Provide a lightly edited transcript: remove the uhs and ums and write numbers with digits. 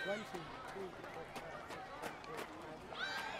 1, 2, 3, 4, 5, 6, 7, 8, 9, 10.